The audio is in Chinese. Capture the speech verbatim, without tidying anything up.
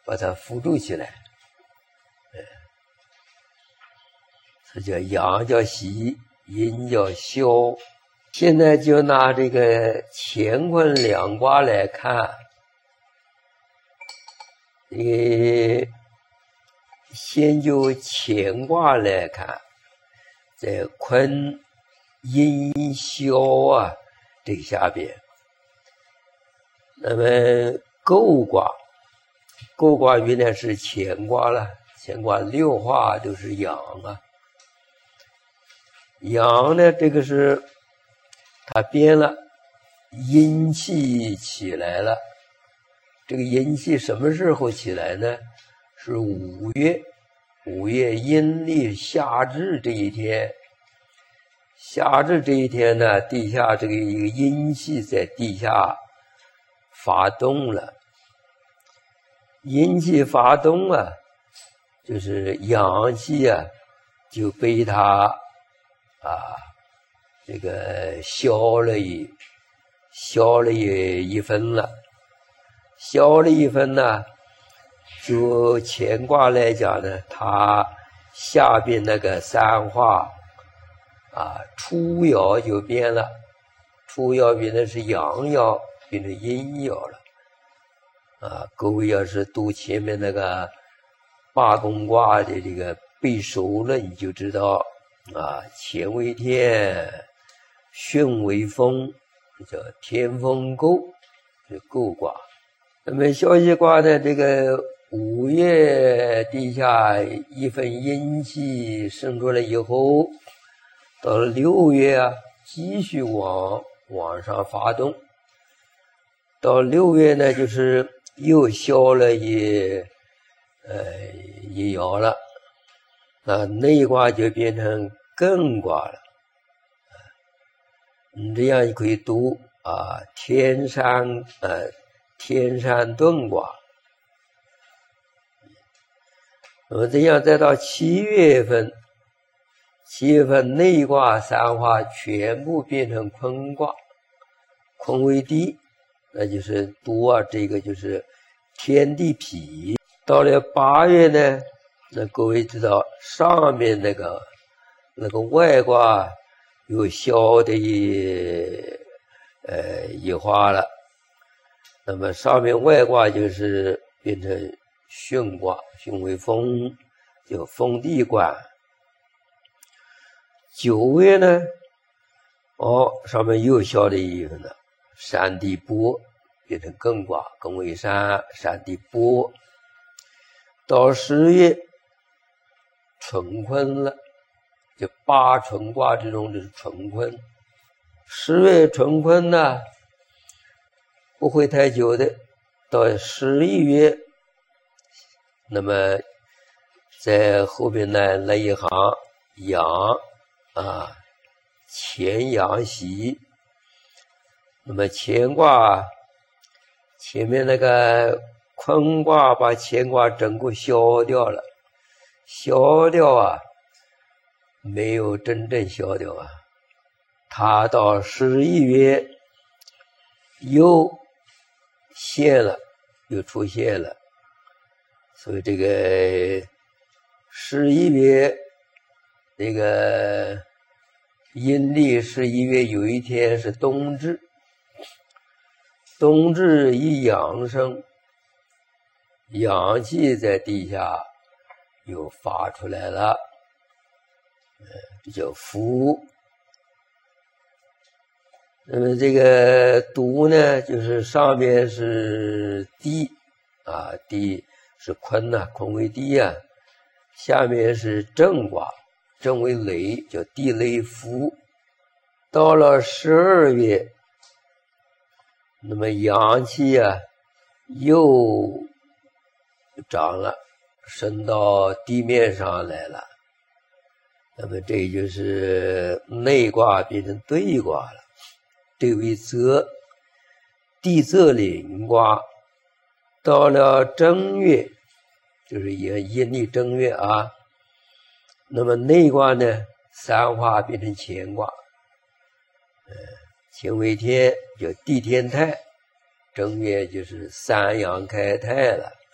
把它辅助起来。呃，这叫阳叫喜，阴叫消。现在就拿这个乾坤两卦来看，你先就乾卦来看，在坤阴消啊这个下边，那么姤卦，姤卦原来是乾卦了，乾卦六化都是阳啊，阳呢这个是它变了，阴气起来了。这个阴气什么时候起来呢？是五月，五月阴历夏至这一天。夏至这一天呢，地下这个一个阴气在地下发动了。阴气发动啊，就是阳气啊就被它啊这个消了一消了一一分了，消了一分呢，就乾卦来讲呢，它下边那个三化啊，初爻就变了，初爻变的是阳爻，变成阴爻了。啊，各位要是读前面那个八宫卦的这个背熟了，你就知道啊，乾为天，巽为风，叫天风姤，是姤卦。那么消息卦呢，这个五月地下一分阴气生出来以后，到了六月啊，继续往往上发动。到六月呢，就是又消了一呃一爻了，那内卦就变成艮卦了。你这样就可以读啊，天山呃天山遁卦。那么这样再到七月份，七月份内卦三化全部变成坤卦，坤为地，那就是读啊，这个就是天地痞。到了八月呢，那各位知道上面那个那个外卦又消的一呃一化了，那么上面外卦就是变成巽卦，巽为风，就风地观。九月呢，哦，上面又消了一个呢，山地剥，变成艮卦，艮为山，山地剥。到十月春坤了，就八春卦之中就是春坤。十月春坤呢，不会太久的，到十一月，那么在后边呢来一行阳啊，乾阳喜。那么乾卦前面那个坤卦把乾卦整个消掉了，消掉啊，没有真正消掉啊，它到十一月又现了，又出现了。所以这个十一月那个阴历十一月有一天是冬至，冬至一阳生，阳气在地下又发出来了，呃，这叫伏。那么这个独呢，就是上面是地啊，地是坤呐、啊，坤为地啊，下面是震卦，震为雷，叫地雷伏。到了十二月，那么阳气啊又长了，升到地面上来了。那么这就是内卦变成兑卦了，兑为泽，地泽临卦。到了正月，就是阴历正月啊，那么内卦呢，三化变成乾卦，呃，乾为天，叫地天泰，正月就是三阳开泰了。